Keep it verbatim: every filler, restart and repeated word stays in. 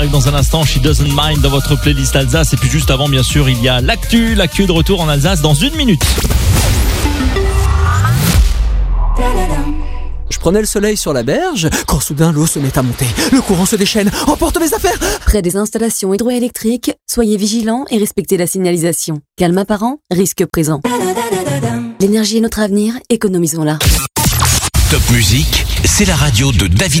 Dans un instant, She Doesn't Mind dans votre playlist Alsace. Et puis juste avant, bien sûr, il y a l'actu, l'actu de retour en Alsace dans une minute. Je prenais le soleil sur la berge, quand soudain l'eau se met à monter. Le courant se déchaîne, emporte mes affaires. Près des installations hydroélectriques, soyez vigilants et respectez la signalisation. Calme apparent, risque présent. L'énergie est notre avenir, économisons-la. Top Musique, c'est la radio de David.